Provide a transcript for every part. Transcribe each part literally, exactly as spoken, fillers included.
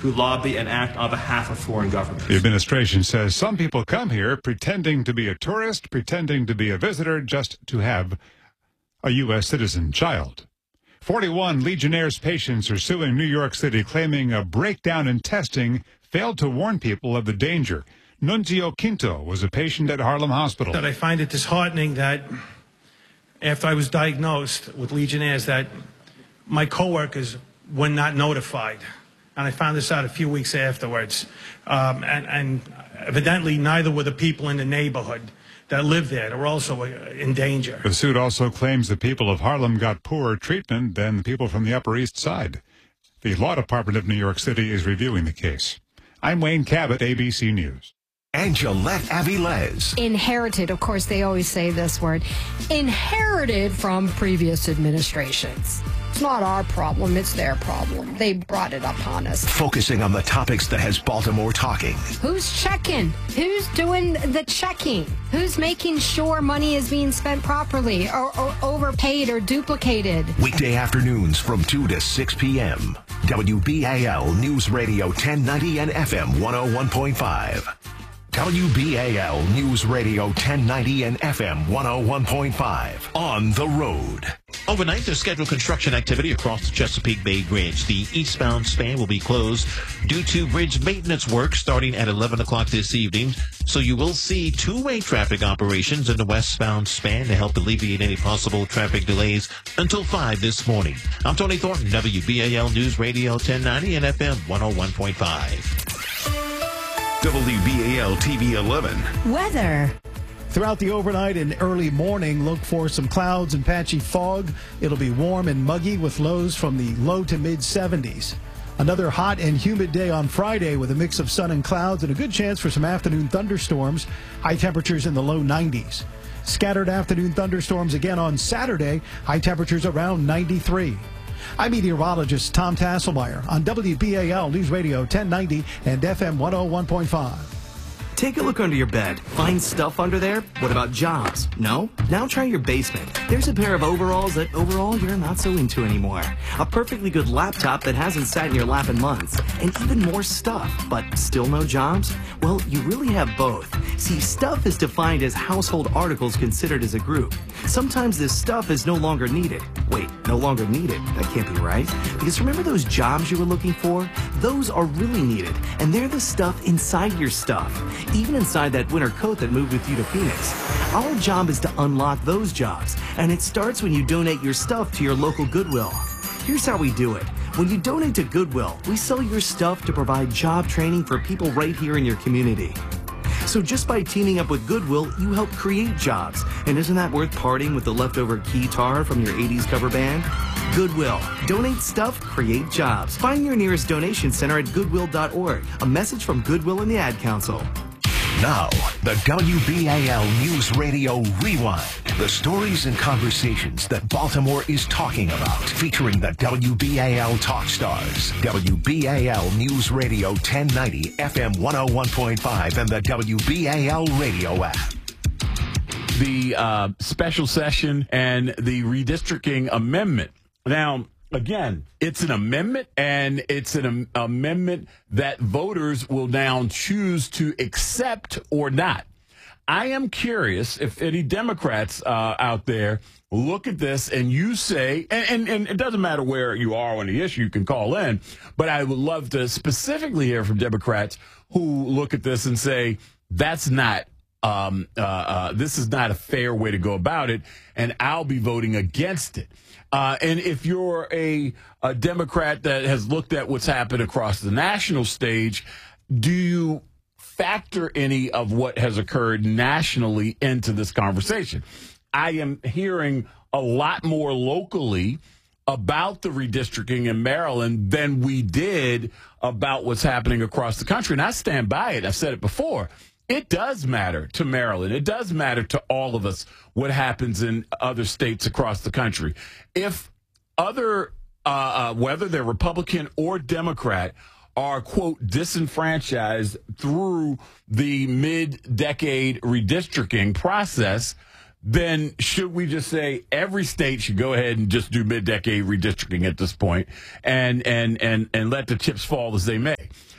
who lobby and act on behalf of foreign governments. The administration says some people come here pretending to be a tourist, pretending to be a visitor, just to have a U S citizen child. forty-one Legionnaire's patients are suing New York City, claiming a breakdown in testing failed to warn people of the danger. Nunzio Quinto was a patient at Harlem Hospital. That I find it disheartening that after I was diagnosed with Legionnaires that my coworkers were not notified. And I found this out a few weeks afterwards. Um, and, and evidently neither were the people in the neighborhood that live there. They're also in danger. The suit also claims the people of Harlem got poorer treatment than the people from the Upper East Side. The Law Department of New York City is reviewing the case. I'm Wayne Cabot, A B C News. And Gillette Avilés. Inherited, of course, they always say this word, inherited from previous administrations. It's not our problem, it's their problem. They brought it upon us. Focusing on the topics that has Baltimore talking. Who's checking? Who's doing the checking? Who's making sure money is being spent properly or, or overpaid or duplicated? Weekday afternoons from two to six p.m. W B A L News Radio ten ninety and F M one oh one point five. W B A L News Radio ten ninety and F M one oh one point five. On the road. Overnight, there's scheduled construction activity across the Chesapeake Bay Bridge. The eastbound span will be closed due to bridge maintenance work starting at eleven o'clock this evening. So you will see two-way traffic operations in the westbound span to help alleviate any possible traffic delays until five this morning. I'm Tony Thornton, W B A L News Radio ten ninety and F M one oh one point five. W B A L T V eleven. Weather. Throughout the overnight and early morning, look for some clouds and patchy fog. It'll be warm and muggy with lows from the low to mid seventies. Another hot and humid day on Friday with a mix of sun and clouds and a good chance for some afternoon thunderstorms. High temperatures in the low nineties. Scattered afternoon thunderstorms again on Saturday. High temperatures around ninety-three. I'm meteorologist Tom Tasselmeyer on W B A L News Radio ten ninety and F M one oh one point five. Take a look under your bed. Find stuff under there? What about jobs? No? Now try your basement. There's a pair of overalls that overall you're not so into anymore. A perfectly good laptop that hasn't sat in your lap in months. And even more stuff, but still no jobs? Well, you really have both. See, stuff is defined as household articles considered as a group. Sometimes this stuff is no longer needed. Wait, no longer needed? That can't be right. Because remember those jobs you were looking for? Those are really needed. And they're the stuff inside your stuff. Even inside that winter coat that moved with you to Phoenix. Our job is to unlock those jobs, and it starts when you donate your stuff to your local Goodwill. Here's how we do it. When you donate to Goodwill, we sell your stuff to provide job training for people right here in your community. So just by teaming up with Goodwill, you help create jobs. And isn't that worth parting with the leftover keytar from your eighties cover band? Goodwill. Donate stuff, create jobs. Find your nearest donation center at goodwill dot org. A message from Goodwill and the Ad Council. Now, the W B A L News Radio Rewind. The stories and conversations that Baltimore is talking about. Featuring the W B A L Talk Stars. W B A L News Radio ten ninety, F M one oh one point five, and the W B A L Radio app. The uh, special session and the redistricting amendment. Now, again, it's an amendment, and it's an am- amendment that voters will now choose to accept or not. I am curious if any Democrats uh, out there look at this and you say, and, and, and it doesn't matter where you are on the issue, you can call in, but I would love to specifically hear from Democrats who look at this and say, that's not Um, uh, uh, this is not a fair way to go about it, and I'll be voting against it. Uh, and if you're a, a Democrat that has looked at what's happened across the national stage, do you factor any of what has occurred nationally into this conversation? I am hearing a lot more locally about the redistricting in Maryland than we did about what's happening across the country. And I stand by it. I've said it before. It does matter to Maryland. It does matter to all of us what happens in other states across the country. If other, uh, uh, whether they're Republican or Democrat, are, quote, disenfranchised through the mid-decade redistricting process, then should we just say every state should go ahead and just do mid-decade redistricting at this point and and and and let the chips fall as they may?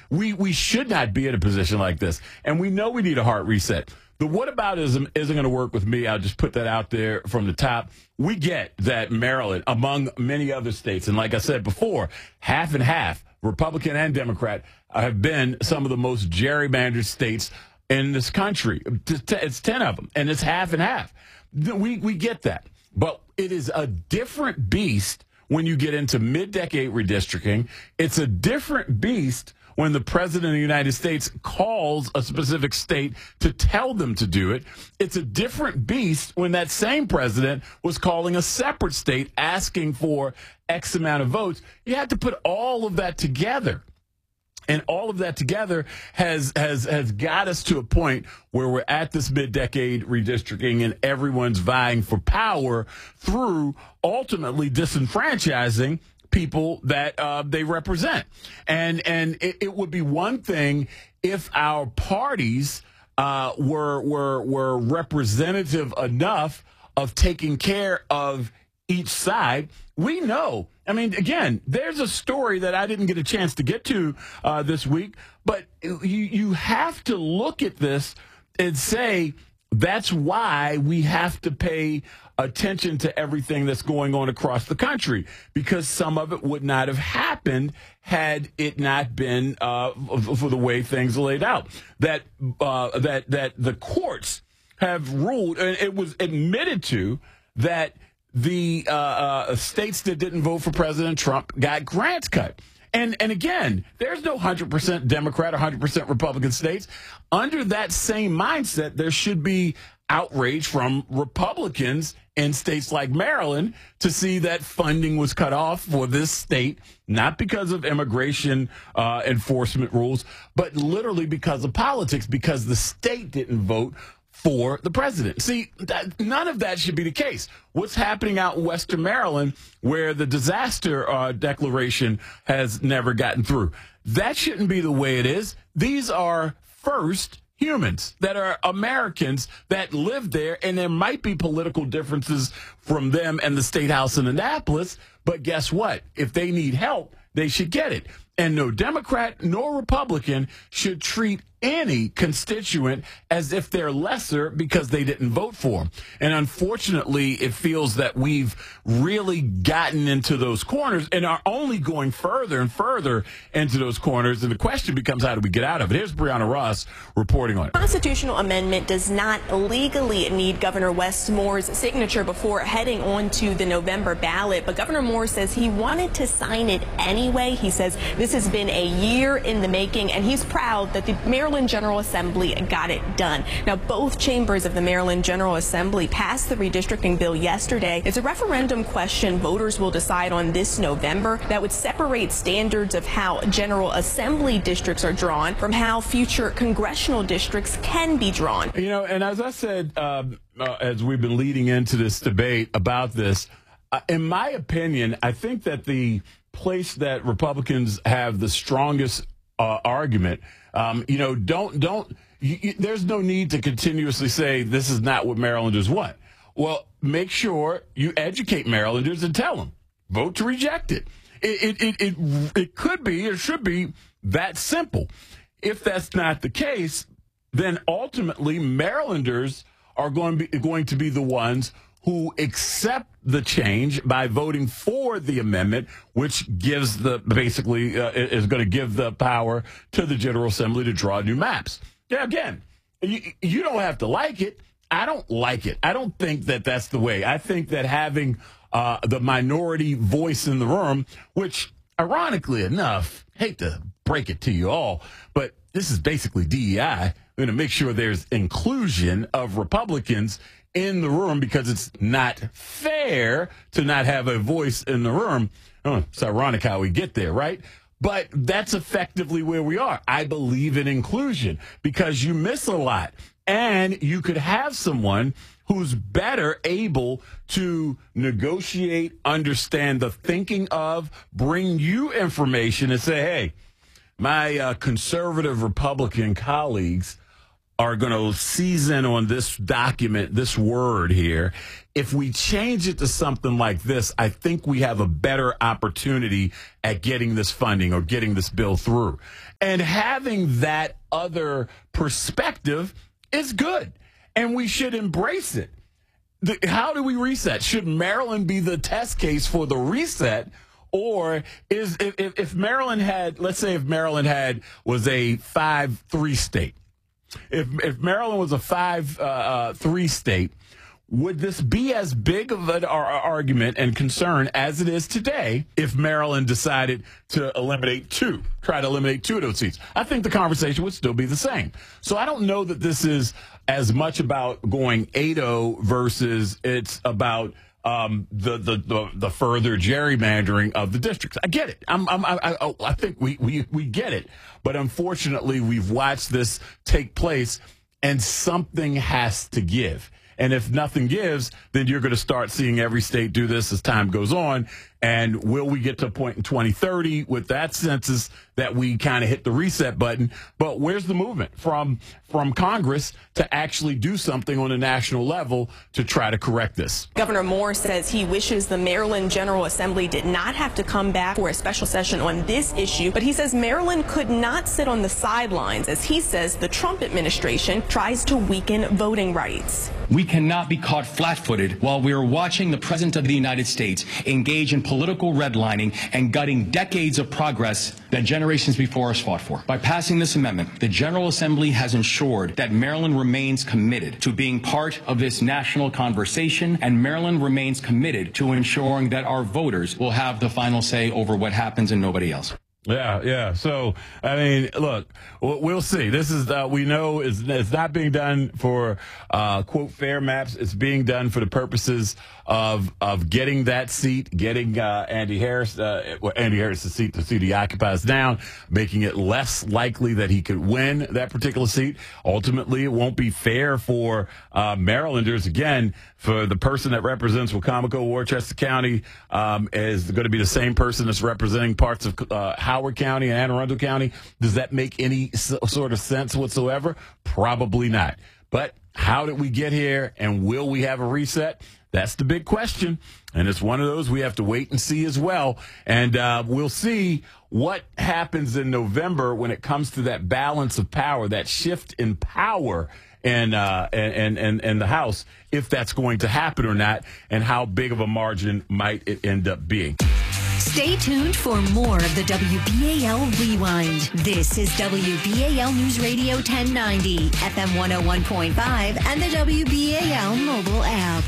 We we should not be in a position like this. And we know we need a hard reset. The whataboutism isn't going to work with me. I'll just put that out there from the top. We get that Maryland, among many other states, and like I said before, half and half, Republican and Democrat, have been some of the most gerrymandered states in this country. It's ten of them, and it's half and half. We, we get that. But it is a different beast when you get into mid-decade redistricting. It's a different beast when the president of the United States calls a specific state to tell them to do it. It's a different beast when that same president was calling a separate state asking for X amount of votes. You have to put all of that together. And all of that together has has has got us to a point where we're at this mid-decade redistricting and everyone's vying for power through ultimately disenfranchising people that uh, they represent. And and it, it would be one thing if our parties uh, were were were representative enough of taking care of each side. We know. I mean, again, there's a story that I didn't get a chance to get to uh, this week, but you you have to look at this and say that's why we have to pay attention to everything that's going on across the country, because some of it would not have happened had it not been uh, for the way things are laid out. That uh, that that the courts have ruled, and it was admitted to, that the uh, uh, states that didn't vote for President Trump got grants cut. And and again, there's no one hundred percent Democrat or one hundred percent Republican states. Under that same mindset, there should be outrage from Republicans in states like Maryland to see that funding was cut off for this state, not because of immigration uh, enforcement rules, but literally because of politics, because the state didn't vote for the president. See, that, none of that should be the case. What's happening out in Western Maryland, where the disaster uh, declaration has never gotten through, that shouldn't be the way it is. These are first humans that are Americans that live there, and there might be political differences from them and the State House in Annapolis, but guess what? If they need help, they should get it. And no Democrat nor Republican should treat any constituent as if they're lesser because they didn't vote for them. And unfortunately, it feels that we've really gotten into those corners and are only going further and further into those corners. And the question becomes, how do we get out of it? Here's Brianna Ross reporting on it. The constitutional amendment does not legally need Governor Wes Moore's signature before heading on to the November ballot. But Governor Moore says he wanted to sign it anyway. He says this has been a year in the making, and he's proud that the Maryland General Assembly got it done. Now, both chambers of the Maryland General Assembly passed the redistricting bill yesterday. It's a referendum question voters will decide on this November that would separate standards of how General Assembly districts are drawn from how future congressional districts can be drawn. You know, and as I said, uh, uh, as we've been leading into this debate about this, uh, in my opinion, I think that the place that Republicans have the strongest uh, argument, um, you know, don't, don't, you, you, there's no need to continuously say this is not what Marylanders want. Well, make sure you educate Marylanders and tell them, vote to reject it. It, it, it, it, it could be, it should be that simple. If that's not the case, then ultimately Marylanders are going to be, going to be the ones who accept the change by voting for the amendment, which gives the basically uh, is going to give the power to the General Assembly to draw new maps. Yeah, again, you, you don't have to like it. I don't like it. I don't think that that's the way. I think that having uh, the minority voice in the room, which ironically enough, hate to break it to you all, but this is basically D E I. We're going to make sure there's inclusion of Republicans in the room because it's not fair to not have a voice in the room. Oh, it's ironic how we get there, right? But that's effectively where we are. I believe in inclusion because you miss a lot. And you could have someone who's better able to negotiate, understand the thinking of, bring you information and say, hey, my uh, conservative Republican colleagues are going to seize in on this document, this word here. If we change it to something like this, I think we have a better opportunity at getting this funding or getting this bill through. And having that other perspective is good, and we should embrace it. The, how do we reset? Should Maryland be the test case for the reset? Or is if, if Maryland had, let's say if Maryland had was a five three state, if if Maryland was a five three state, would this be as big of an ar- argument and concern as it is today if Maryland decided to eliminate two, try to eliminate two of those seats? I think the conversation would still be the same. So I don't know that this is as much about going eight oh versus it's about Um, the, the the the further gerrymandering of the districts. I get it. I'm, I'm, I, I, I think we, we we get it. But unfortunately, we've watched this take place, and something has to give. And if nothing gives, then you're going to start seeing every state do this as time goes on. And will we get to a point in twenty thirty with that census that we kind of hit the reset button? But where's the movement from from Congress to actually do something on a national level to try to correct this? Governor Moore says he wishes the Maryland General Assembly did not have to come back for a special session on this issue, but he says Maryland could not sit on the sidelines as he says the Trump administration tries to weaken voting rights. We cannot be caught flat-footed while we are watching the President of the United States engage in political redlining and gutting decades of progress that generations before us fought for. By passing this amendment, the General Assembly has ensured that Maryland remains committed to being part of this national conversation, and Maryland remains committed to ensuring that our voters will have the final say over what happens and nobody else. Yeah, yeah. So, I mean, look, we'll see. This is, uh, we know it's, it's not being done for, uh, quote, fair maps. It's being done for the purposes of of getting that seat, getting uh, Andy Harris, uh, well, Andy Harris' seat, the seat he occupies down, making it less likely that he could win that particular seat. Ultimately, it won't be fair for uh, Marylanders. Again, for the person that represents Wacomico, Worcester County, um, is going to be the same person that's representing parts of uh, Howard County and Anne Arundel County. Does that make any s- sort of sense whatsoever? Probably not. But how did we get here, and will we have a reset? That's the big question, and it's one of those we have to wait and see as well. And uh, we'll see what happens in November when it comes to that balance of power, that shift in power in, uh, and, and, and the House, if that's going to happen or not, and how big of a margin might it end up being. Stay tuned for more of the W B A L Rewind. This is W B A L News Radio ten ninety, F M one oh one point five, and the W B A L mobile app.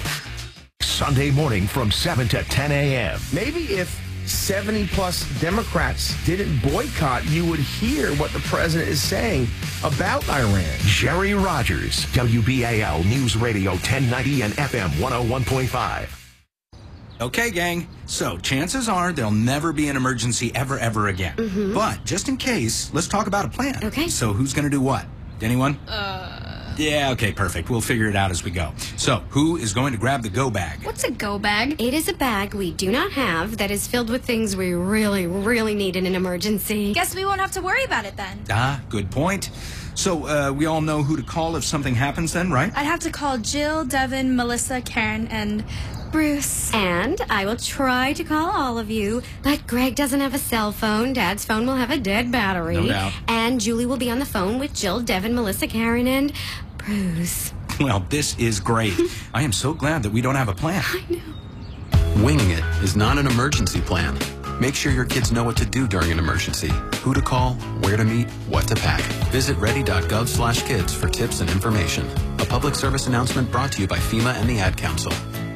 Sunday morning from seven to ten a.m. Maybe if seventy plus Democrats didn't boycott, you would hear what the president is saying about Iran. Jerry Rogers, W B A L News Radio ten ninety and F M one oh one point five. Okay, gang. So chances are there'll never be an emergency ever, ever again. Mm-hmm. But just in case, let's talk about a plan. Okay. So who's going to do what? Anyone? Uh. Yeah, okay, perfect. We'll figure it out as we go. So, who is going to grab the go bag? What's a go bag? It is a bag we do not have that is filled with things we really, really need in an emergency. Guess we won't have to worry about it then. Ah, good point. So, uh, we all know who to call if something happens then, right? I'd have to call Jill, Devin, Melissa, Karen, and Bruce. And I will try to call all of you, but Greg doesn't have a cell phone. Dad's phone will have a dead battery. No doubt. And Julie will be on the phone with Jill, Devin, Melissa, Karen, and Bruce. Well, this is great. I am so glad that we don't have a plan. I know. Winging it is not an emergency plan. Make sure your kids know what to do during an emergency, who to call, where to meet, what to pack. Visit ready.gov slash kids for tips and information. A public service announcement brought to you by FEMA and the Ad Council.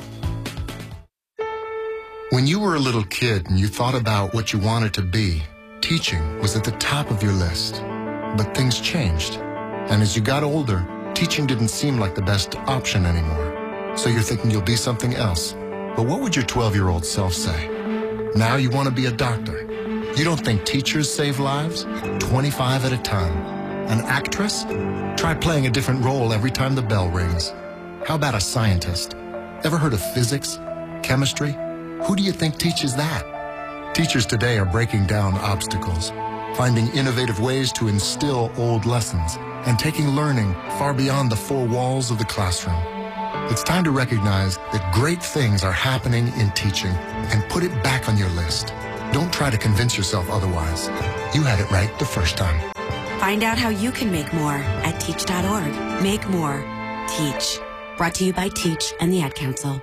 When you were a little kid and you thought about what you wanted to be, teaching was at the top of your list. But things changed. And as you got older, teaching didn't seem like the best option anymore. So you're thinking you'll be something else. But what would your twelve-year-old self say? Now you want to be a doctor. You don't think teachers save lives? twenty-five at a time. An actress? Try playing a different role every time the bell rings. How about a scientist? Ever heard of physics? Chemistry? Who do you think teaches that? Teachers today are breaking down obstacles, finding innovative ways to instill old lessons, and taking learning far beyond the four walls of the classroom. It's time to recognize that great things are happening in teaching and put it back on your list. Don't try to convince yourself otherwise. You had it right the first time. Find out how you can make more at teach dot org. Make more. Teach. Brought to you by Teach and the Ad Council.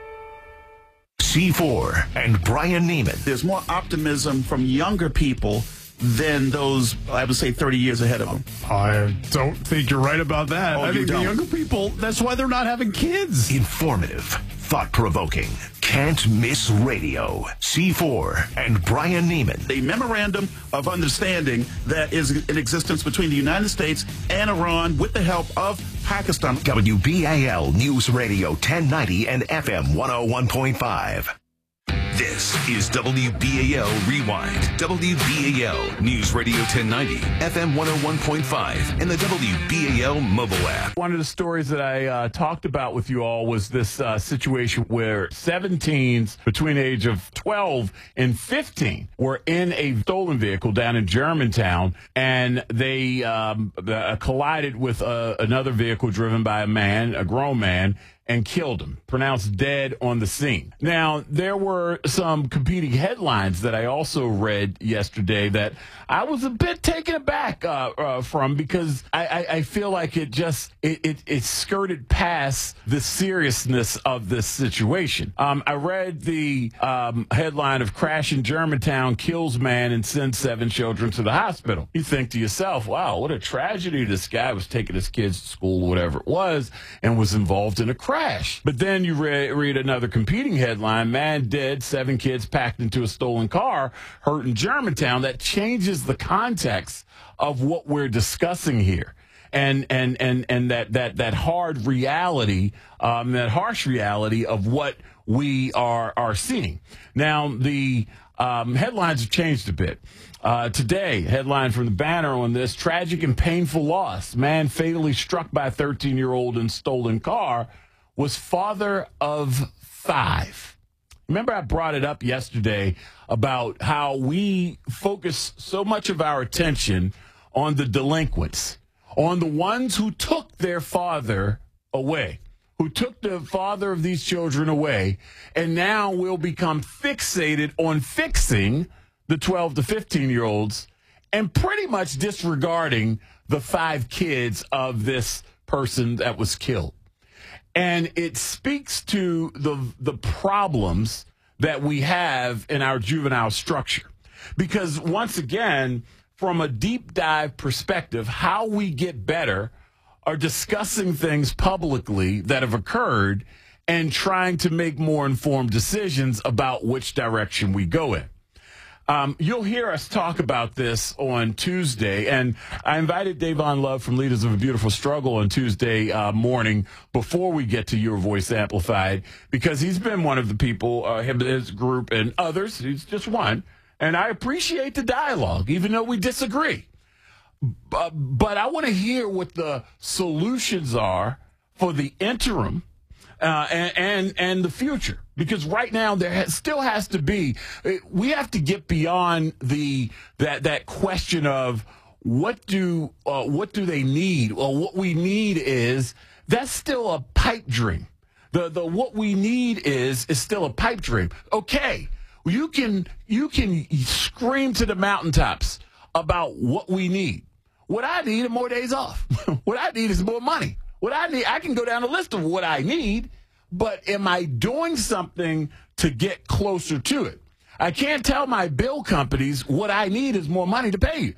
C four and Brian Neiman. There's more optimism from younger people than those, I would say, thirty years ahead of them. I don't think you're right about that. Oh, I you think don't? the younger people, that's why they're not having kids. Informative, thought-provoking, can't miss radio. C four and Brian Neiman. A memorandum of understanding that is in existence between the United States and Iran with the help of Pakistan. W B A L News Radio ten ninety and F M one oh one point five. This is W B A L Rewind. W B A L News Radio ten ninety, F M one oh one point five, and the W B A L mobile app. One of the stories that I uh, talked about with you all was this uh, situation where seventeens between the age of twelve and fifteen were in a stolen vehicle down in Germantown, and they um, uh, collided with uh, another vehicle driven by a man, a grown man, and killed him, pronounced dead on the scene. Now, there were some competing headlines that I also read yesterday that I was a bit taken aback uh, uh, from, because I, I, I feel like it just, it, it, it skirted past the seriousness of this situation. Um, I read the um, headline of crash in Germantown, kills man and sends seven children to the hospital. You think to yourself, wow, what a tragedy. This guy was taking his kids to school, whatever it was, and was involved in a crash. Crash. But then you re- read another competing headline, man dead, seven kids packed into a stolen car, hurt in Germantown. That changes the context of what we're discussing here. And and and and that that that hard reality, um, that harsh reality of what we are are seeing. Now, the um, headlines have changed a bit. Uh, today, headline from the Banner on this: tragic and painful loss. Man fatally struck by a thirteen-year-old in stolen car. Was father of five. Remember, I brought it up yesterday about how we focus so much of our attention on the delinquents, on the ones who took their father away, who took the father of these children away, and now we'll become fixated on fixing the twelve to fifteen-year-olds and pretty much disregarding the five kids of this person that was killed. And it speaks to the the problems that we have in our juvenile structure. Because once again, from a deep dive perspective, how we get better are discussing things publicly that have occurred and trying to make more informed decisions about which direction we go in. Um, you'll hear us talk about this on Tuesday, and I invited Davon Love from Leaders of a Beautiful Struggle on Tuesday uh, morning before we get to Your Voice Amplified, because he's been one of the people, uh, him, his group, and others. He's just one, and I appreciate the dialogue, even though we disagree. But, but I want to hear what the solutions are for the interim Uh, and, and and the future, because right now there has, still has to be, we have to get beyond the that that question of what do uh, what do they need, or what we need is, that's still a pipe dream. The the what we need is is still a pipe dream. Okay, you can you can scream to the mountaintops about what we need. What I need are more days off. What I need is more money. What I need, I can go down the list of what I need, but am I doing something to get closer to it? I can't tell my bill companies what I need is more money to pay you.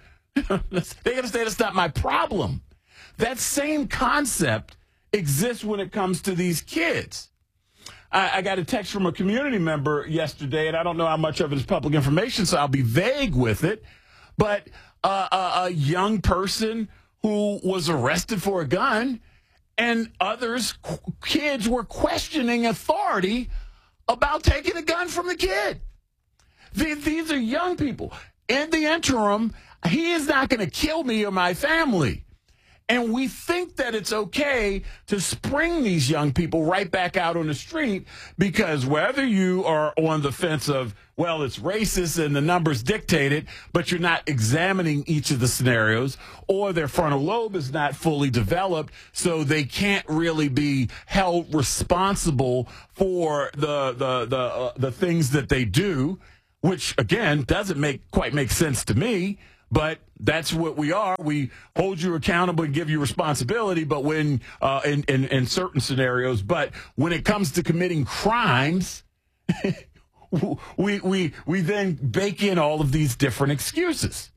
They understand it's not my problem. That same concept exists when it comes to these kids. I, I got a text from a community member yesterday, and I don't know how much of it is public information, so I'll be vague with it, but uh, a, a young person who was arrested for a gun, and others, kids, were questioning authority about taking a gun from the kid. These, these are young people. In the interim, he is not going to kill me or my family. And we think that it's okay to spring these young people right back out on the street because whether you are on the fence of, well, it's racist and the numbers dictate it, but you're not examining each of the scenarios, or their frontal lobe is not fully developed, so they can't really be held responsible for the the the, uh, the things that they do, which, again, doesn't make quite make sense to me. But that's what we are. We hold you accountable and give you responsibility, but when uh, in, in, in certain scenarios, but when it comes to committing crimes, we, we, we then bake in all of these different excuses.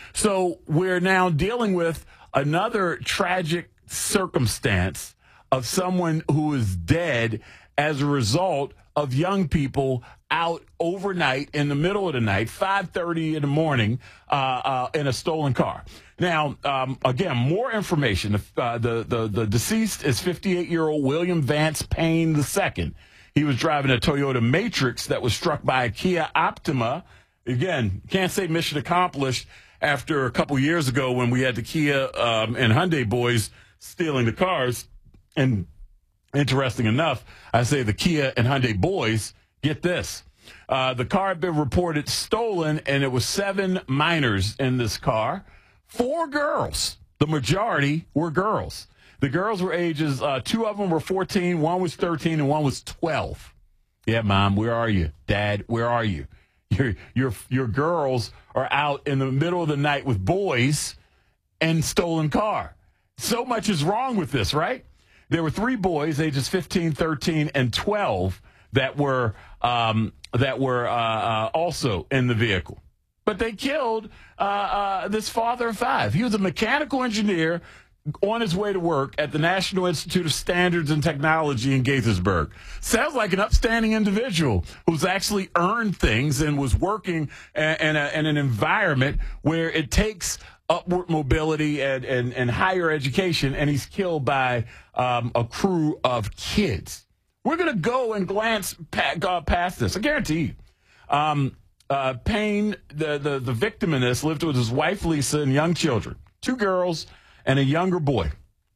So we're now dealing with another tragic circumstance of someone who is dead as a result of young people out overnight in the middle of the night, five thirty in the morning, uh, uh, in a stolen car. Now, um, again, more information. Uh, the, the, the deceased is fifty-eight-year-old William Vance Payne the second. He was driving a Toyota Matrix that was struck by a Kia Optima. Again, can't say mission accomplished after a couple years ago when we had the Kia um, and Hyundai boys stealing the cars. And interesting enough, I say the Kia and Hyundai boys, get this. Uh, the car had been reported stolen, and it was seven minors in this car. Four girls. The majority were girls. The girls were ages, uh, two of them were fourteen, one was thirteen, and one was twelve. Yeah, Mom, where are you? Dad, where are you? Your, your, your girls are out in the middle of the night with boys and stolen car. So much is wrong with this, right? There were three boys, ages fifteen, thirteen, and twelve, that were um, that were uh, uh, also in the vehicle. But they killed uh, uh, this father of five. He was a mechanical engineer on his way to work at the National Institute of Standards and Technology in Gaithersburg. Sounds like an upstanding individual who's actually earned things and was working in, in, a, in an environment where it takes upward mobility and, and, and higher education, and he's killed by um, a crew of kids. We're going to go and glance pa- uh, past this. I guarantee you. Um, uh, Payne, the, the, the victim in this, lived with his wife, Lisa, and young children. Two girls and a younger boy.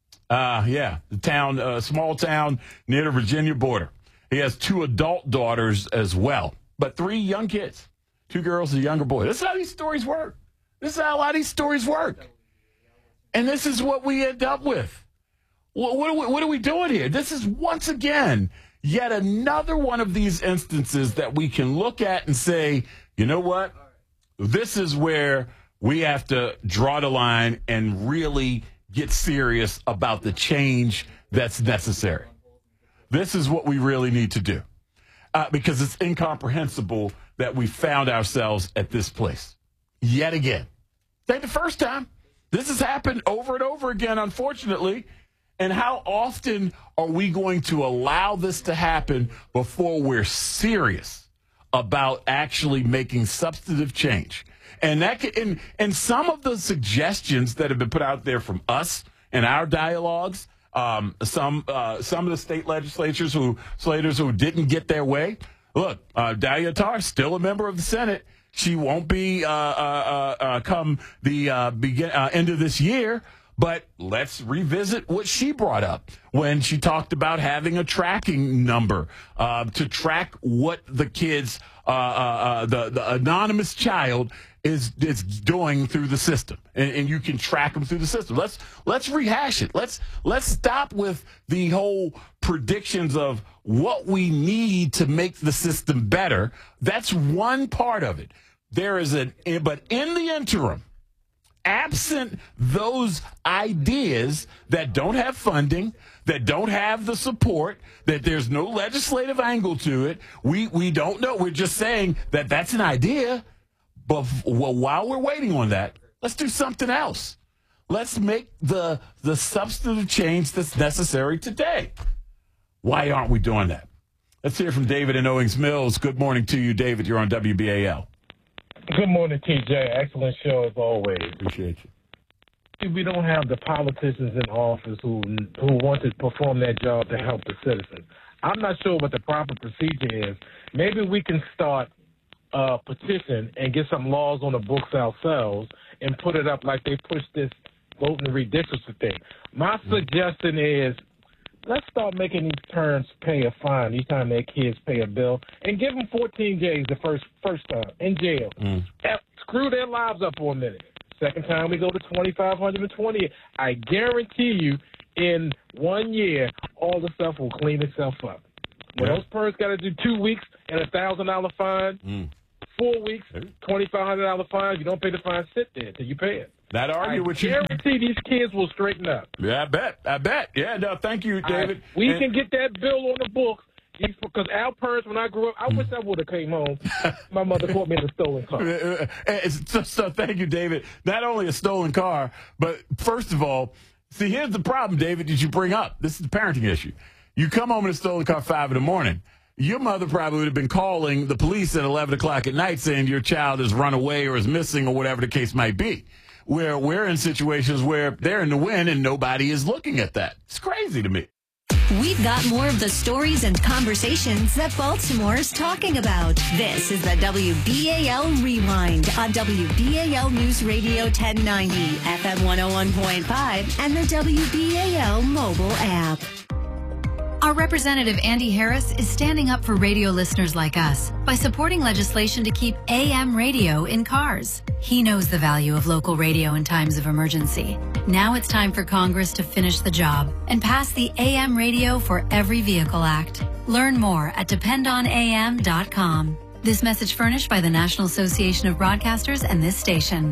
Uh, yeah, the town, uh, small town near the Virginia border. He has two adult daughters as well, but three young kids. Two girls and a younger boy. This is how these stories work. This is how a lot of these stories work. And this is what we end up with. What, what, are we, what are we doing here? This is, once again, yet another one of these instances that we can look at and say, you know what? This is where we have to draw the line and really get serious about the change that's necessary. This is what we really need to do. Uh, because it's incomprehensible that we found ourselves at this place. Yet again. It ain't the first time. This has happened over and over again, unfortunately. And how often are we going to allow this to happen before we're serious about actually making substantive change? And that can, and, and some of the suggestions that have been put out there from us in our dialogues, um, some uh, some of the state legislatures who legislators who didn't get their way. Look, uh, Dahlia Tarr, still a member of the Senate. She won't be uh, uh, uh, come the uh, begin uh, end of this year. But let's revisit what she brought up when she talked about having a tracking number uh, to track what the kids, uh, uh, uh, the, the anonymous child is is doing through the system, and, and you can track them through the system. Let's let's rehash it. Let's let's stop with the whole predictions of what we need to make the system better. That's one part of it. There is an but in the interim, absent those ideas that don't have funding, that don't have the support, that there's no legislative angle to it, we we don't know. We're just saying that that's an idea. But well, while we're waiting on that, let's do something else. Let's make the the substantive change that's necessary today. Why aren't we doing that? Let's hear from David in Owings Mills. Good morning to you, David. You're on W B A L. Good morning, T J. Excellent show as always. Appreciate you. We don't have the politicians in office who who want to perform their job to help the citizens. I'm not sure what the proper procedure is. Maybe we can start a petition and get some laws on the books ourselves and put it up like they pushed this voting to redistrict the thing. My suggestion is let's start making these parents pay a fine each time their kids pay a bill and give them fourteen days the first first time in jail. Mm. Screw their lives up for a minute. Second time we go to twenty-five hundred twenty. I guarantee you in one year all the stuff will clean itself up. When Yeah. those parents got to do two weeks and a one thousand dollars fine, Mm. four weeks, twenty-five hundred dollars fine, you don't pay the fine, sit there till you pay it. That argue I with you. guarantee these kids will straighten up. Yeah, I bet. I bet. Yeah, no, thank you, David. I, we And- can get that bill on the books. Because our parents, when I grew up, I wish I would have came home. My mother caught me in a stolen car. It's so, so thank you, David. Not only a stolen car, but first of all, see, here's the problem, David, that you bring up. This is the parenting issue. You come home in a stolen car five in the morning. Your mother probably would have been calling the police at eleven o'clock at night saying your child has run away or is missing or whatever the case might be. Where we're in situations where they're in the wind and nobody is looking at that. It's crazy to me. We've got more of the stories and conversations that Baltimore's talking about. This is the W B A L Rewind on W B A L News Radio ten ninety, F M one oh one point five, and the W B A L mobile app. Our representative, Andy Harris, is standing up for radio listeners like us by supporting legislation to keep A M radio in cars. He knows the value of local radio in times of emergency. Now it's time for Congress to finish the job and pass the A M Radio for Every Vehicle Act. Learn more at depend on A M dot com. This message furnished by the National Association of Broadcasters and this station.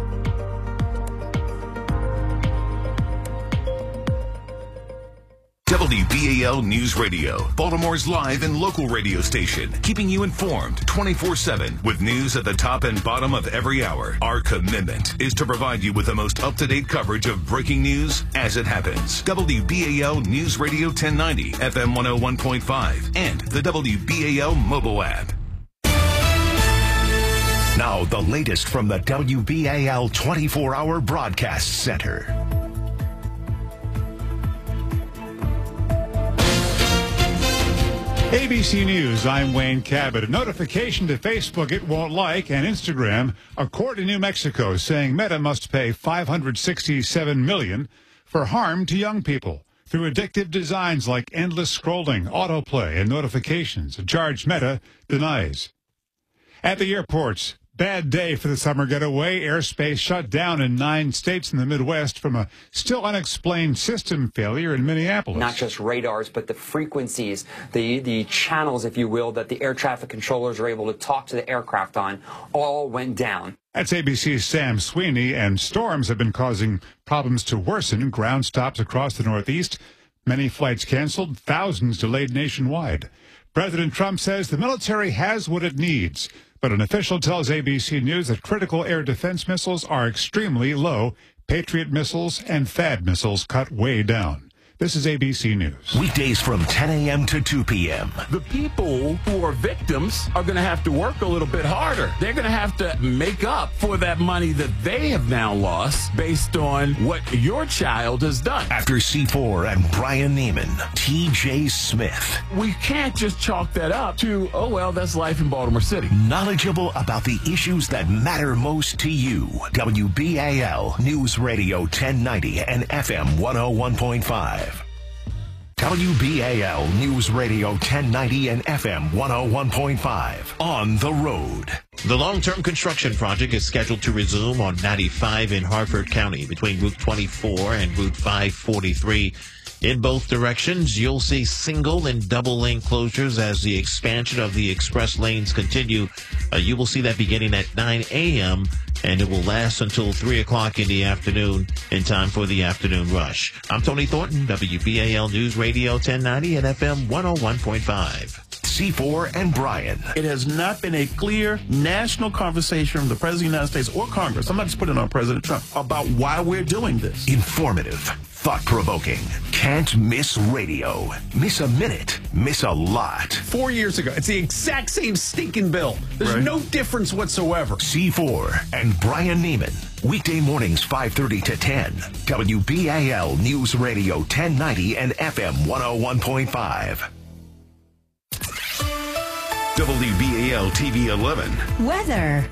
W B A L News Radio, Baltimore's live and local radio station, keeping you informed twenty-four seven with news at the top and bottom of every hour. Our commitment is to provide you with the most up-to-date coverage of breaking news as it happens. W B A L News Radio ten ninety, F M one oh one point five, and the W B A L mobile app. Now, the latest from the W B A L twenty-four hour Broadcast Center. A B C News, I'm Wayne Cabot. A notification to Facebook it won't like and Instagram. A court in New Mexico saying Meta must pay five hundred sixty-seven million dollars for harm to young people through addictive designs like endless scrolling, autoplay, and notifications. A charge Meta denies. At the airports, bad day for the summer getaway. Airspace shut down in nine states in the Midwest from a still unexplained system failure in Minneapolis. Not just radars, but the frequencies, the, the channels, if you will, that the air traffic controllers are able to talk to the aircraft on, all went down. That's A B C's Sam Sweeney, and storms have been causing problems to worsen. Ground stops across the Northeast. Many flights canceled, thousands delayed nationwide. President Trump says the military has what it needs. But an official tells A B C News that critical air defense missiles are extremely low. Patriot missiles and THAAD missiles cut way down. This is A B C News. Weekdays from ten a.m. to two p.m. The people who are victims are going to have to work a little bit harder. They're going to have to make up for that money that they have now lost based on what your child has done. After C four and Brian Neiman, T J Smith. We can't just chalk that up to, oh, well, that's life in Baltimore City. Knowledgeable about the issues that matter most to you. W B A L News Radio ten ninety and F M one oh one point five. W B A L News Radio ten ninety and F M one oh one point five. On the road. The long-term construction project is scheduled to resume on ninety-five in Harford County between Route twenty-four and Route five forty-three. In both directions, you'll see single and double lane closures as the expansion of the express lanes continue. Uh, you will see that beginning at nine a.m. and it will last until three o'clock in the afternoon in time for the afternoon rush. I'm Tony Thornton, W B A L News Radio ten ninety and F M one oh one point five. C four and Brian. It has not been a clear national conversation from the President of the United States or Congress, I'm not just putting it on President Trump, about why we're doing this. Informative, thought-provoking, can't miss radio. Miss a minute, miss a lot. Four years ago, it's the exact same stinking bill. There's Right. no difference whatsoever. C four and Brian Neiman. Weekday mornings five thirty to ten. W B A L News Radio ten ninety and F M one oh one point five. W B A L T V eleven. Weather.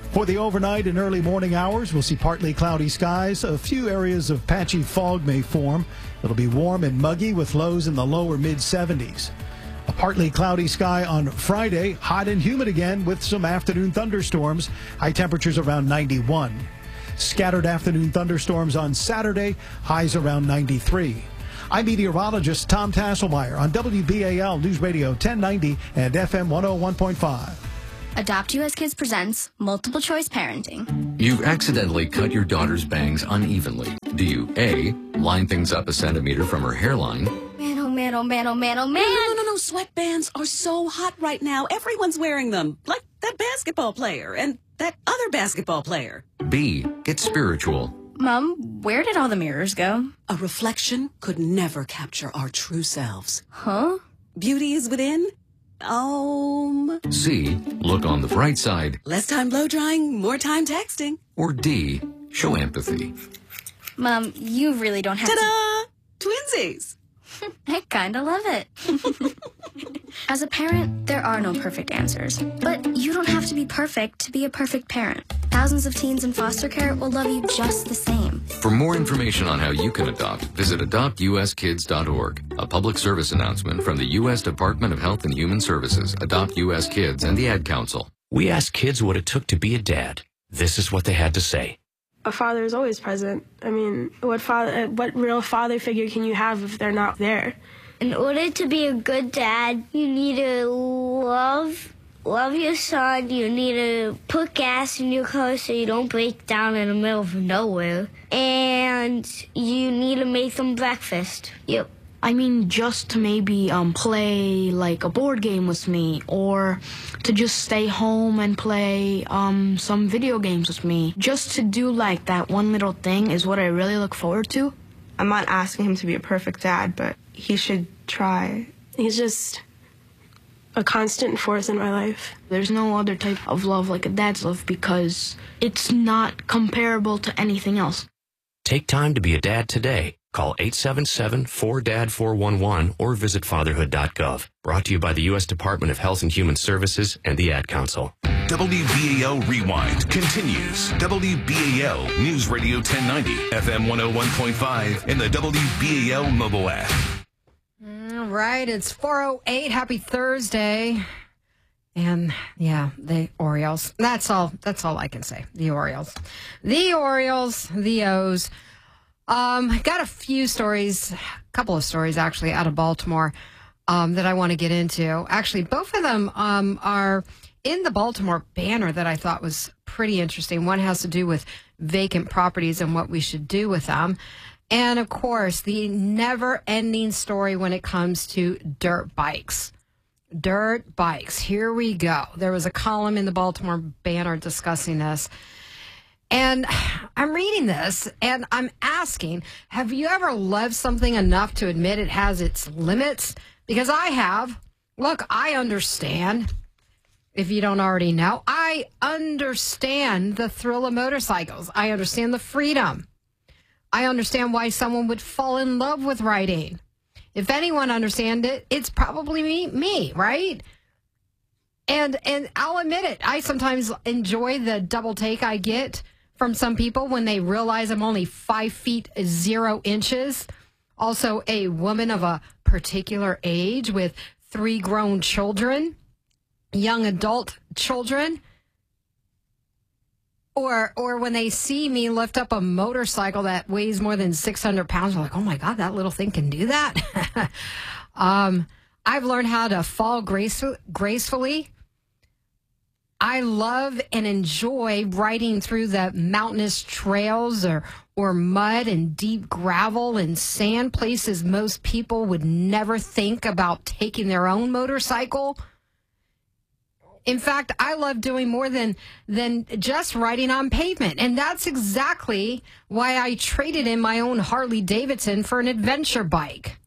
For the overnight and early morning hours, we'll see partly cloudy skies. A few areas of patchy fog may form. It'll be warm and muggy with lows in the lower mid seventies. A partly cloudy sky on Friday, hot and humid again with some afternoon thunderstorms. High temperatures around ninety-one. Scattered afternoon thunderstorms on Saturday, highs around ninety-three. I'm meteorologist Tom Tasselmeyer on W B A L News Radio ten ninety and F M one oh one point five. Adopt U S Kids presents Multiple Choice Parenting. You've accidentally cut your daughter's bangs unevenly. Do you A, line things up a centimeter from her hairline? Man, oh man, oh man, oh man, oh man. No, no, no, no. Sweatbands are so hot right now. Everyone's wearing them. Like that basketball player and that other basketball player. B, get spiritual. Mom, where did all the mirrors go? A reflection could never capture our true selves. Huh? Beauty is within. Um. C, look on the bright side. Less time blow drying, more time texting. Or D, show empathy. Mom, you really don't have Ta-da! To... Twinsies. I kinda love it. As a parent, there are no perfect answers. But you don't have to be perfect to be a perfect parent. Thousands of teens in foster care will love you just the same. For more information on how you can adopt, visit adopt u s kids dot org. A public service announcement from the U S Department of Health and Human Services, Adopt U S Kids, and the Ad Council. We asked kids what it took to be a dad. This is what they had to say. A father is always present. I mean, what father, what real father figure can you have if they're not there? In order to be a good dad, you need to love, love your son. You need to put gas in your car so you don't break down in the middle of nowhere. And you need to make them breakfast. Yep. I mean, just to maybe um, play like a board game with me, or to just stay home and play um, some video games with me. Just to do like that one little thing is what I really look forward to. I'm not asking him to be a perfect dad, but he should try. He's just a constant force in my life. There's no other type of love like a dad's love because it's not comparable to anything else. Take time to be a dad today. Call eight seven seven, four D A D four one one or visit fatherhood dot gov. Brought to you by the U S Department of Health and Human Services and the Ad Council. W B A L Rewind continues. W B A L News Radio ten ninety, F M one oh one point five, and the W B A L mobile app. All right, it's four oh eight. Happy Thursday. And yeah, the Orioles. That's all. That's all I can say. The Orioles. The Orioles, the O's. Um, got a few stories, a couple of stories actually out of Baltimore um, that I want to get into. Actually, both of them um, are in the Baltimore Banner that I thought was pretty interesting. One has to do with vacant properties and what we should do with them. And, of course, the never-ending story when it comes to dirt bikes. Dirt bikes. Here we go. There was a column in the Baltimore Banner discussing this. And I'm reading this, and I'm asking, have you ever loved something enough to admit it has its limits? Because I have. Look, I understand. If you don't already know, I understand the thrill of motorcycles. I understand the freedom. I understand why someone would fall in love with riding. If anyone understands it, it's probably me, me, right? And and I'll admit it. I sometimes enjoy the double take I get from some people when they realize I'm only five feet zero inches. Also a woman of a particular age with three grown children, young adult children. Or or when they see me lift up a motorcycle that weighs more than six hundred pounds, they're like, oh my God, that little thing can do that. um, I've learned how to fall grace- gracefully. I love and enjoy riding through the mountainous trails or, or mud and deep gravel and sand places most people would never think about taking their own motorcycle. In fact, I love doing more than, than just riding on pavement. And that's exactly why I traded in my own Harley Davidson for an adventure bike.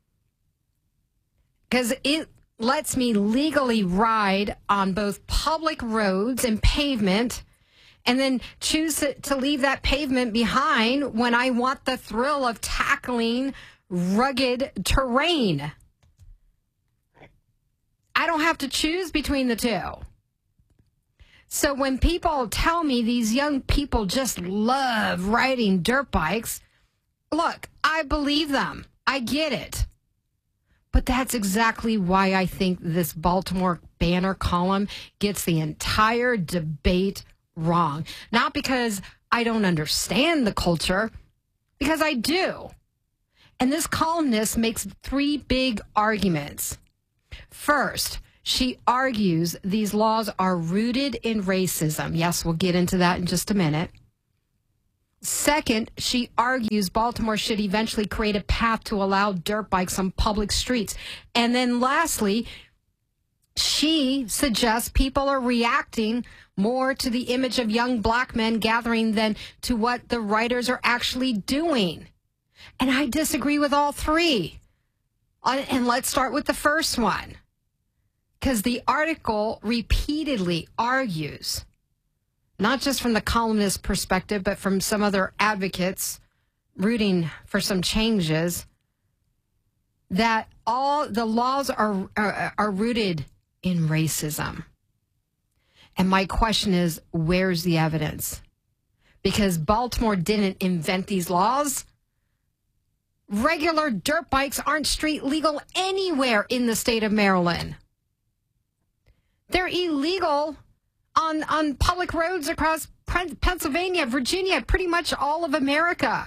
Because it lets me legally ride on both public roads and pavement, and then choose to, to leave that pavement behind when I want the thrill of tackling rugged terrain. I don't have to choose between the two. So when people tell me these young people just love riding dirt bikes, look, I believe them. I get it. But that's exactly why I think this Baltimore Banner column gets the entire debate wrong. Not because I don't understand the culture, because I do. And this columnist makes three big arguments. First, she argues these laws are rooted in racism. Yes, we'll get into that in just a minute. Second, she argues Baltimore should eventually create a path to allow dirt bikes on public streets. And then lastly, she suggests people are reacting more to the image of young black men gathering than to what the writers are actually doing. And I disagree with all three. And let's start with the first one. Because the article repeatedly argues, not just from the columnist's perspective, but from some other advocates rooting for some changes, that all the laws are, are, are rooted in racism. And my question is, where's the evidence? Because Baltimore didn't invent these laws. Regular dirt bikes aren't street legal anywhere in the state of Maryland. They're illegal on, on public roads across Pennsylvania, Virginia, pretty much all of America.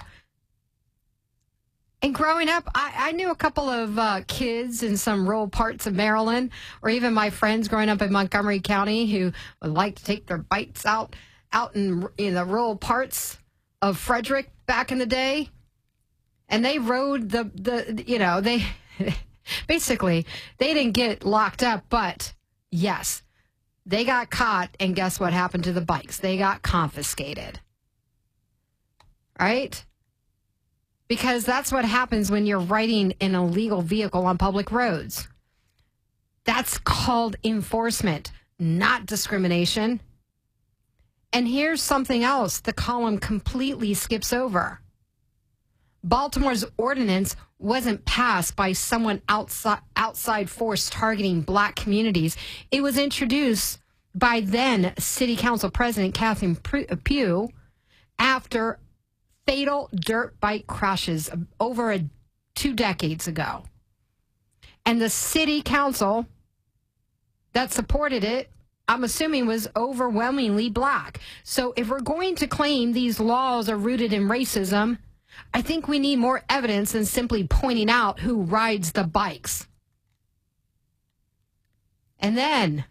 And growing up, I, I knew a couple of uh, kids in some rural parts of Maryland, or even my friends growing up in Montgomery County who would like to take their bikes out, out in, in the rural parts of Frederick back in the day. And they rode the, the you know, they basically, they didn't get locked up, but yes, they got caught, and guess what happened to the bikes? They got confiscated. Right? Because that's what happens when you're riding an illegal vehicle on public roads. That's called enforcement, not discrimination. And here's something else the column completely skips over. Baltimore's ordinance wasn't passed by someone outside, outside force targeting black communities. It was introduced by then City Council President Catherine Pugh after fatal dirt bike crashes over a, two decades ago. And the City Council that supported it, I'm assuming, was overwhelmingly black. So if we're going to claim these laws are rooted in racism, I think we need more evidence than simply pointing out who rides the bikes. And then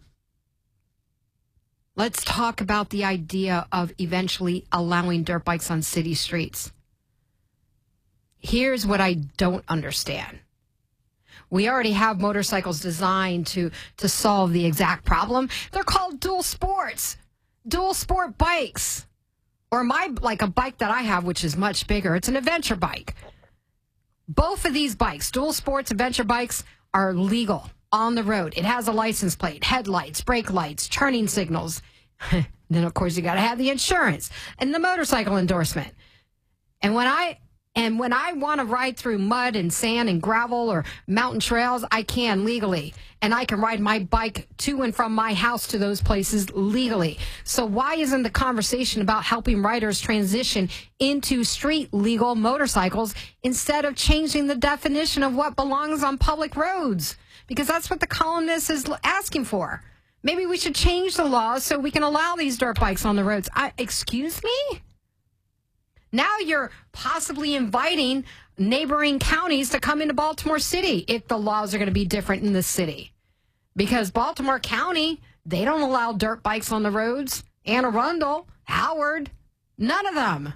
let's talk about the idea of eventually allowing dirt bikes on city streets. Here's what I don't understand. We already have motorcycles designed to, to solve the exact problem. They're called dual sports, dual sport bikes. Or my, like a bike that I have, which is much bigger. It's an adventure bike. Both of these bikes, dual sports adventure bikes, are legal on the road. It has a license plate, headlights, brake lights, turning signals. Then, of course, you got to have the insurance and the motorcycle endorsement. And when I and when I want to ride through mud and sand and gravel or mountain trails, I can legally. And I can ride my bike to and from my house to those places legally. So why isn't the conversation about helping riders transition into street legal motorcycles instead of changing the definition of what belongs on public roads? Because that's what the columnist is asking for. Maybe we should change the laws so we can allow these dirt bikes on the roads. I, excuse me? Now you're possibly inviting neighboring counties to come into Baltimore City if the laws are going to be different in the city. Because Baltimore County, they don't allow dirt bikes on the roads. Anne Arundel, Howard, none of them.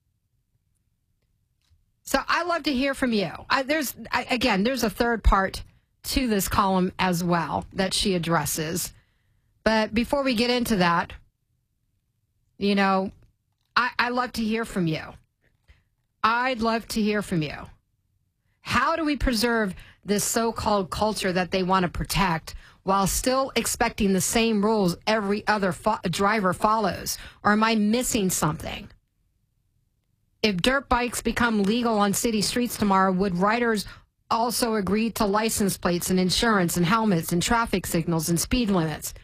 So I love to hear from you. I, there's I, again, there's a third part to this column as well that she addresses. But before we get into that, you know, I, I love to hear from you. I'd love to hear from you. How do we preserve this so-called culture that they want to protect while still expecting the same rules every other fo- driver follows? Or am I missing something? If dirt bikes become legal on city streets tomorrow, would riders also agree to license plates and insurance and helmets and traffic signals and speed limits?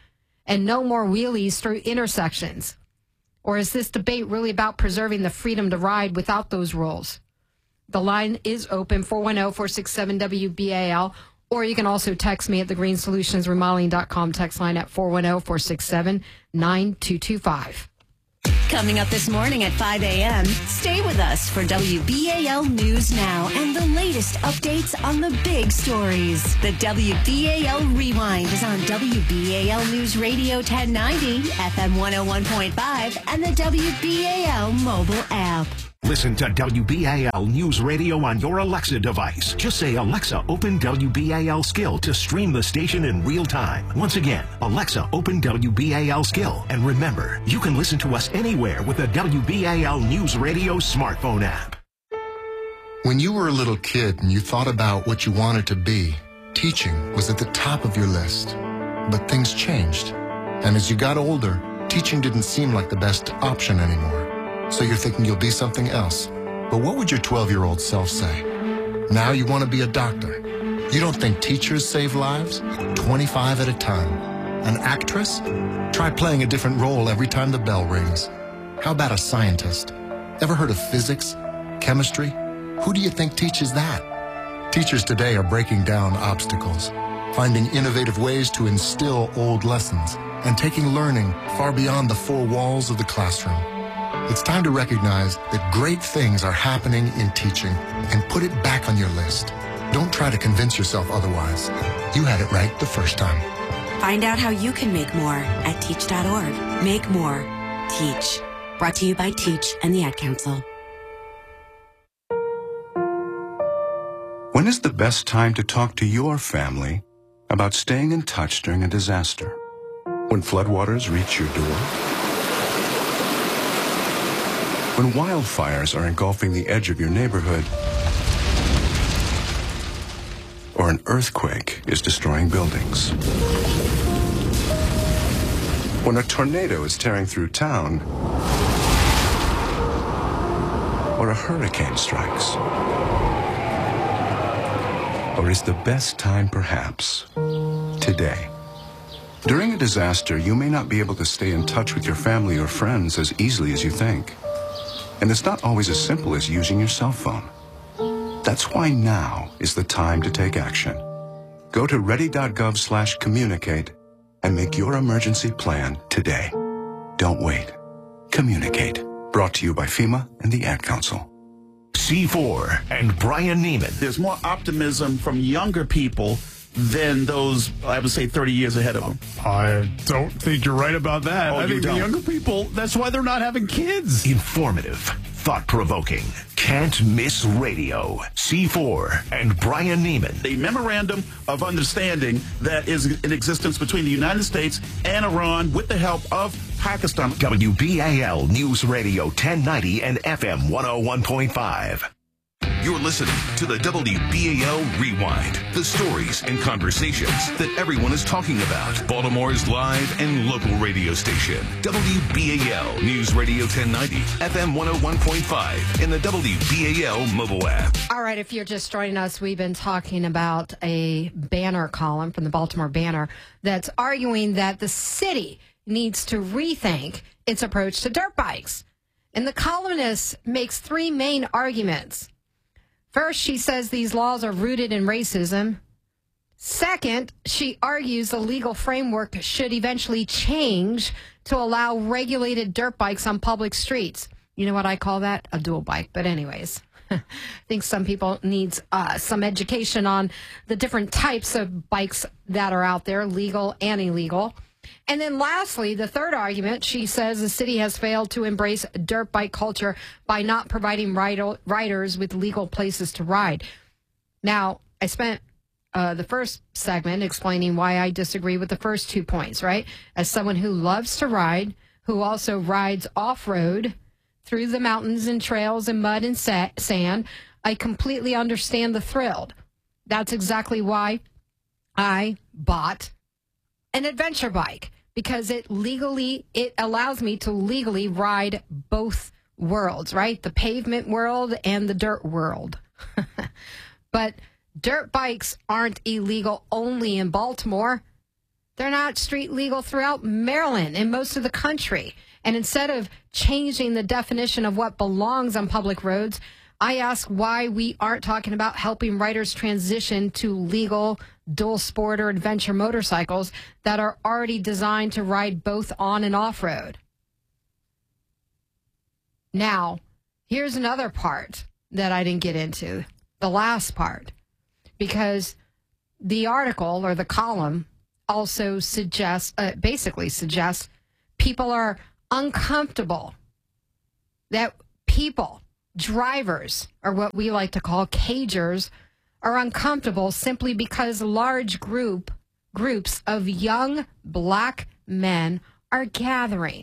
and no more wheelies through intersections? Or is this debate really about preserving the freedom to ride without those rules? The line is open, four one zero, four six seven, W B A L, or you can also text me at the green solutions remodeling dot com text line at four one zero, four six seven, nine two two five. Coming up this morning at five a.m., stay with us for W B A L News Now and the latest updates on the big stories. The W B A L Rewind is on W B A L News Radio ten ninety, F M one oh one point five, and the W B A L mobile app. Listen to W B A L News Radio on your Alexa device. Just say, Alexa, open W B A L Skill to stream the station in real time. Once again, Alexa, open W B A L Skill. And remember, you can listen to us anywhere with the W B A L News Radio smartphone app. When you were a little kid and you thought about what you wanted to be, teaching was at the top of your list. But things changed. And as you got older, teaching didn't seem like the best option anymore. So you're thinking you'll be something else. But what would your twelve-year-old self say? Now you want to be a doctor. You don't think teachers save lives? twenty-five at a time. An actress? Try playing a different role every time the bell rings. How about a scientist? Ever heard of physics? Chemistry? Who do you think teaches that? Teachers today are breaking down obstacles, finding innovative ways to instill old lessons, and taking learning far beyond the four walls of the classroom. It's time to recognize that great things are happening in teaching and put it back on your list. Don't try to convince yourself otherwise. You had it right the first time. Find out how you can make more at teach dot org. Make more. Teach. Brought to you by Teach and the Ad Council. When is the best time to talk to your family about staying in touch during a disaster? When floodwaters reach your door? When wildfires are engulfing the edge of your neighborhood, or an earthquake is destroying buildings. When a tornado is tearing through town, or a hurricane strikes. Or is the best time perhaps today? During a disaster, you may not be able to stay in touch with your family or friends as easily as you think. And it's not always as simple as using your cell phone. That's why now is the time to take action. Go to ready.gov slash communicate and make your emergency plan today. Don't wait. Communicate. Brought to you by FEMA and the Ad Council. C four and Brian Neiman. There's more optimism from younger people than those, I would say, thirty years ahead of them. I don't think you're right about that. Oh, I you think don't? the younger people, that's why they're not having kids. Informative, thought-provoking, can't miss radio. C four and Brian Neiman. The memorandum of understanding that is in existence between the United States and Iran with the help of Pakistan. W B A L News Radio ten ninety and F M one oh one point five. You're listening to the W B A L Rewind, the stories and conversations that everyone is talking about. Baltimore's live and local radio station, W B A L News Radio ten ninety, F M one oh one point five, and the W B A L mobile app. All right, if you're just joining us, we've been talking about a Banner column from the Baltimore Banner that's arguing that the city needs to rethink its approach to dirt bikes. And the columnist makes three main arguments. First, she says these laws are rooted in racism. Second, she argues the legal framework should eventually change to allow regulated dirt bikes on public streets. You know what I call that? A dual bike. But anyways, I think some people need uh, some education on the different types of bikes that are out there, legal and illegal. And then lastly, the third argument, she says the city has failed to embrace dirt bike culture by not providing riders with legal places to ride. Now, I spent uh, the first segment explaining why I disagree with the first two points, right? As someone who loves to ride, who also rides off-road through the mountains and trails and mud and sa- sand, I completely understand the thrill. That's exactly why I bought an adventure bike, because it legally, it allows me to legally ride both worlds, right? The pavement world and the dirt world. But dirt bikes aren't illegal only in Baltimore. They're not street legal throughout Maryland and most of the country. And instead of changing the definition of what belongs on public roads, I ask why we aren't talking about helping riders transition to legal dual sport or adventure motorcycles that are already designed to ride both on and off road. Now, here's another part that I didn't get into, the last part, because the article or the column also suggests, uh, basically suggests people are uncomfortable, that people, drivers, or what we like to call cagers, are uncomfortable simply because large group groups of young black men are gathering.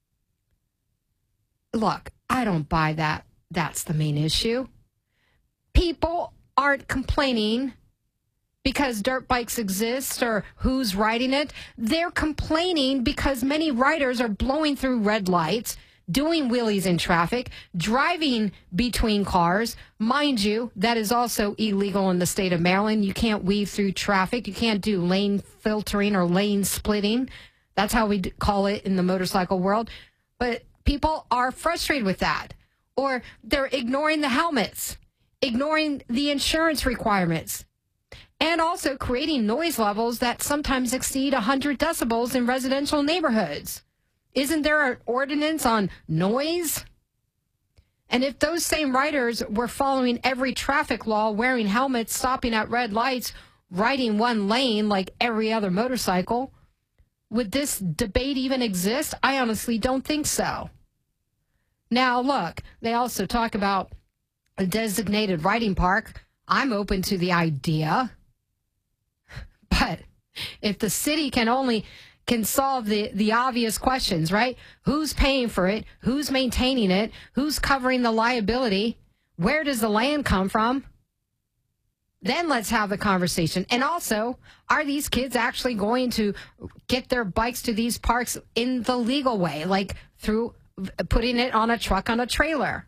Look, I don't buy that. That's the main issue. People aren't complaining because dirt bikes exist or who's riding it. They're complaining because many riders are blowing through red lights, doing wheelies in traffic, driving between cars. Mind you, that is also illegal in the state of Maryland. You can't weave through traffic. You can't do lane filtering or lane splitting. That's how we call it in the motorcycle world. But people are frustrated with that. Or they're ignoring the helmets, ignoring the insurance requirements, and also creating noise levels that sometimes exceed one hundred decibels in residential neighborhoods. Isn't there an ordinance on noise? And if those same riders were following every traffic law, wearing helmets, stopping at red lights, riding one lane like every other motorcycle, would this debate even exist? I honestly don't think so. Now, look, they also talk about a designated riding park. I'm open to the idea. But if the city can only can solve the, the obvious questions, right? Who's paying for it? Who's maintaining it? Who's covering the liability? Where does the land come from? Then let's have the conversation. And also, are these kids actually going to get their bikes to these parks in the legal way, like through putting it on a truck on a trailer?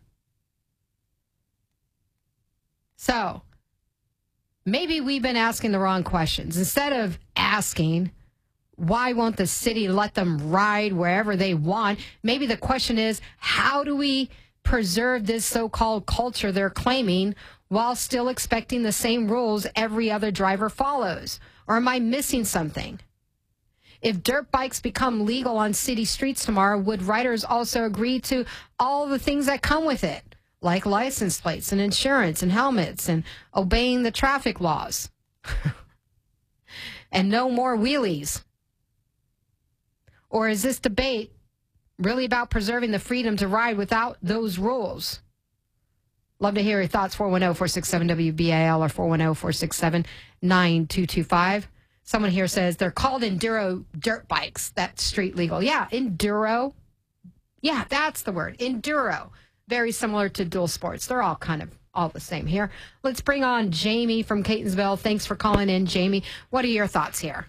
So maybe we've been asking the wrong questions. Instead of asking, why won't the city let them ride wherever they want? Maybe the question is, how do we preserve this so-called culture they're claiming while still expecting the same rules every other driver follows? Or am I missing something? If dirt bikes become legal on city streets tomorrow, would riders also agree to all the things that come with it, like license plates and insurance and helmets and obeying the traffic laws? And no more wheelies? Or is this debate really about preserving the freedom to ride without those rules? Love to hear your thoughts. four one zero, four six seven, W B A L or four one zero, four six seven, nine two two five. Someone here says they're called enduro dirt bikes. That's street legal. Yeah, enduro. Yeah, that's the word. Enduro. Very similar to dual sports. They're all kind of all the same here. Let's bring on Jamie from Catonsville. Thanks for calling in, Jamie. What are your thoughts here?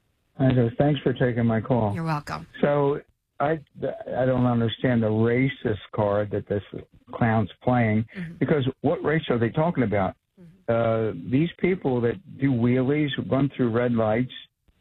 I go, thanks for taking my call. You're welcome. So I, I don't understand the racist card that this clown's playing, mm-hmm. because what race are they talking about? Uh, these people that do wheelies, run through red lights,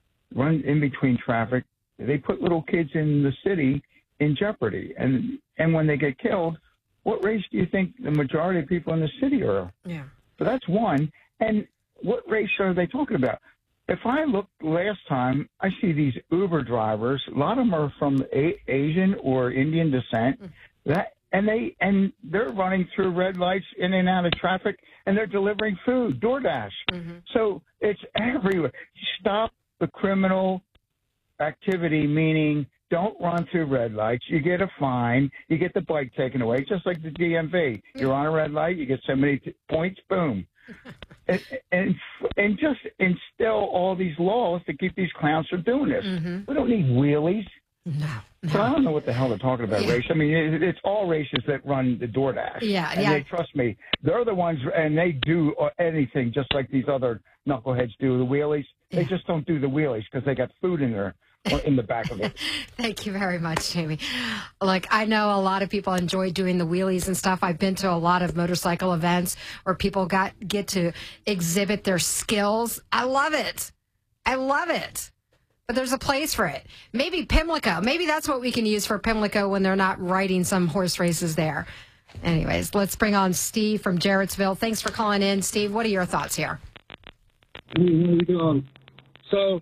run in between traffic, they put little kids in the city in jeopardy. And and when they get killed, what race do you think the majority of people in the city are? Yeah. So that's one. And what race are they talking about? If I looked last time, I see these Uber drivers. A lot of them are from a- Asian or Indian descent. Mm. That and they and they're running through red lights in and out of traffic, and they're delivering food, DoorDash. Mm-hmm. So it's everywhere. Stop the criminal activity, meaning don't run through red lights. You get a fine. You get the bike taken away, just like the D M V. You're on a red light. You get so many t- points. Boom. and, and and just instill all these laws to keep these clowns from doing this. Mm-hmm. We don't need wheelies. No, no. So I don't know what the hell they're talking about, yeah. race. I mean, it, it's all races that run the DoorDash. Yeah, and yeah. they, trust me, they're the ones, and they do anything just like these other knuckleheads do, the wheelies. They yeah. just don't do the wheelies because they got food in there. In the back of it. Thank you very much, Jamie. Like, I know a lot of people enjoy doing the wheelies and stuff. I've been to a lot of motorcycle events where people got get to exhibit their skills. I love it. I love it. but there's a place for it. Maybe Pimlico. Maybe that's what we can use for Pimlico when they're not riding some horse races there. Anyways, let's bring on Steve from Jarrettsville. Thanks for calling in, Steve. What are your thoughts here? How you doing? So,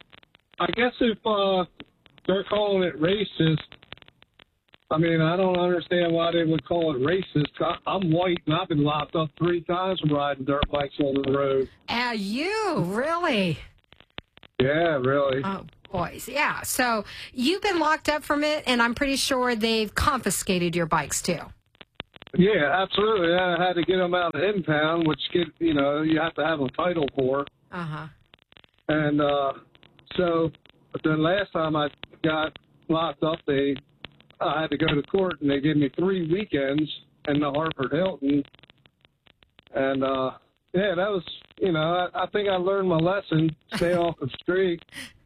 I guess if uh, they're calling it racist, I mean, I don't understand why they would call it racist. I, I'm white, and I've been locked up three times from riding dirt bikes on the road. Ah, uh, you? Really? Yeah, really. Oh, boys. Yeah. So, you've been locked up from it, and I'm pretty sure they've confiscated your bikes, too. Yeah, absolutely. I had to get them out of impound, which, get, you know, you have to have a title for. Uh-huh. And uh, so the last time I got locked up, they I had to go to court, and they gave me three weekends in the Hartford Hilton. And, uh, yeah, that was, you know, I, I think I learned my lesson, stay off the street.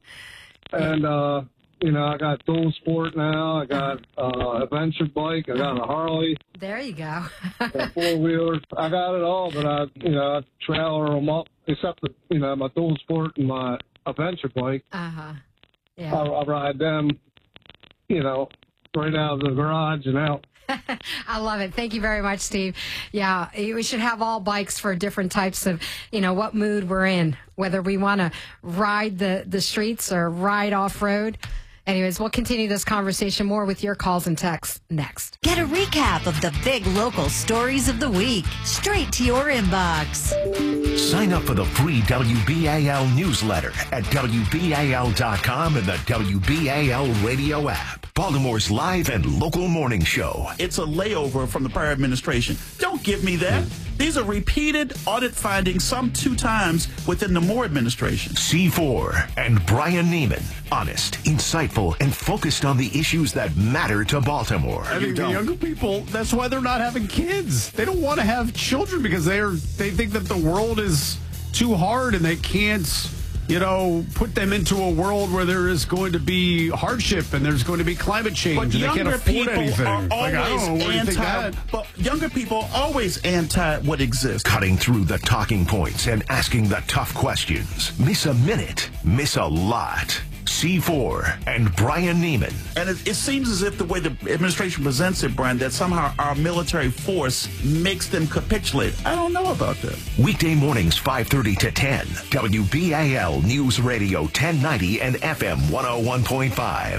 And, uh, you know, I got dual sport now. I got uh, a venture bike. I got a Harley. There you go. A four-wheeler. I got it all, but I, you know, I trailer them up, except, the, you know, my dual sport and my adventure bike. Uh-huh. Yeah. I, I ride them, you know, right out of the garage and out. I love it. Thank you very much, Steve. Yeah, we should have all bikes for different types of, you know, what mood we're in, whether we want to ride the, the streets or ride off-road. Anyways, we'll continue this conversation more with your calls and texts next. Get a recap of the big local stories of the week straight to your inbox. Sign up for the free W B A L newsletter at W B A L dot com and the W B A L radio app. Baltimore's live and local morning show. It's a layover from the prior administration. Don't give me that. These are repeated audit findings, some two times within the Moore administration. C four and Brian Neiman. Honest, insightful, and focused on the issues that matter to Baltimore. I think the younger people, that's why they're not having kids. They don't want to have children because they're they think that the world is too hard and they can't, you know, put them into a world where there is going to be hardship and there's going to be climate change But and they can't younger afford people anything. are Like, I don't always know, what do you think anti. that? But younger people are always anti what exists. Cutting through the talking points and asking the tough questions. Miss a minute, miss a lot. C four and Brian Neiman. And it, it seems as if the way the administration presents it, Brian, that somehow our military force makes them capitulate. I don't know about that. Weekday mornings five thirty to ten. W B A L News Radio ten ninety and F M one oh one point five.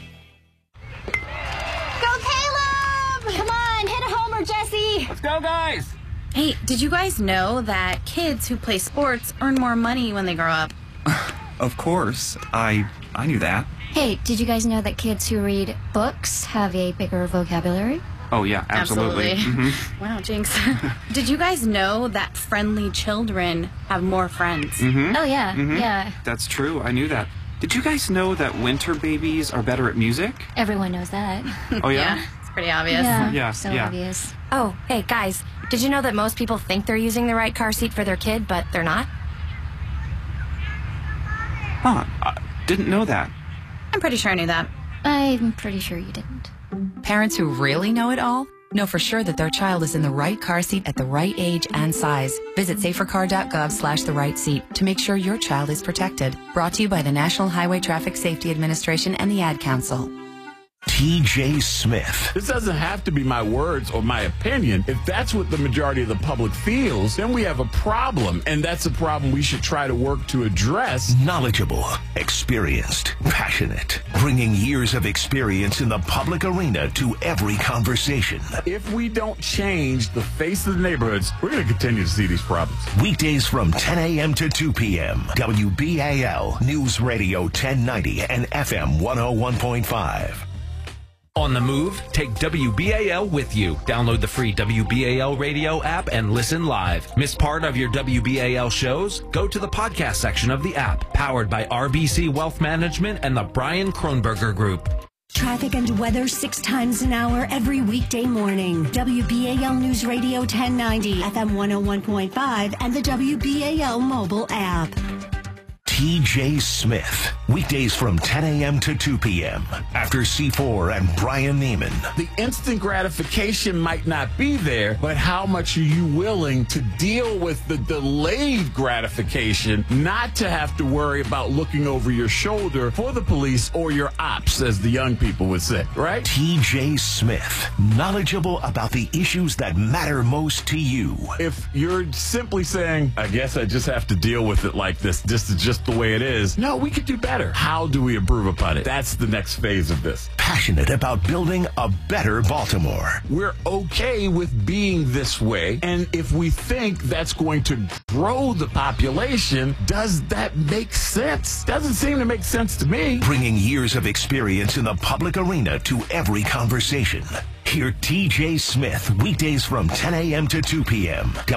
Go Caleb! Come on, hit a homer, Jesse. Let's go, guys. Hey, did you guys know that kids who play sports earn more money when they grow up? Of course. I I knew that. Hey, did you guys know that kids who read books have a bigger vocabulary? Oh, yeah, absolutely. Absolutely. Mm-hmm. Wow, jinx. Did you guys know that friendly children have more friends? Mm-hmm. Oh, yeah, Mhm. yeah. That's true. I knew that. Did you guys know that winter babies are better at music? Everyone knows that. Oh, yeah? It's pretty obvious. Yeah, Yeah, so yeah. obvious. Oh, hey, guys, did you know that most people think they're using the right car seat for their kid, but they're not? Huh. I didn't know that. I'm pretty sure I knew that. I'm pretty sure you didn't. Parents who really know it all know for sure that their child is in the right car seat at the right age and size. Visit safercar.gov slash the right seat to make sure your child is protected. Brought to you by the National Highway Traffic Safety Administration and the Ad Council. T J Smith. This doesn't have to be my words or my opinion. If that's what the majority of the public feels, then we have a problem, and that's a problem we should try to work to address. Knowledgeable, experienced, passionate, bringing years of experience in the public arena to every conversation. If we don't change the face of the neighborhoods, we're going to continue to see these problems. Weekdays from ten a.m. to two p.m. W B A L News Radio ten ninety and F M one oh one point five. On the move, take W B A L with you. Download the free W B A L radio app and listen live. Miss part of your W B A L shows? Go to the podcast section of the app, powered by R B C Wealth Management and the Brian Kronberger Group. Traffic and weather six times an hour every weekday morning. W B A L News Radio ten ninety, F M one oh one point five, and the W B A L mobile app. T J Smith. Weekdays from ten a.m. to two p.m. After C four and Brian Neiman. The instant gratification might not be there, but how much are you willing to deal with the delayed gratification, not to have to worry about looking over your shoulder for the police or your ops, as the young people would say, right? T J Smith, knowledgeable about the issues that matter most to you. If you're simply saying, I guess I just have to deal with it like this, this is just the way it is. No, we could do better. How do we improve upon it? That's the next phase of this. Passionate about building a better Baltimore. We're okay with being this way, and if we think that's going to grow the population, does that make sense? Doesn't seem to make sense to me. Bringing years of experience in the public arena to every conversation. Hear T J Smith weekdays from ten a.m. to two p.m.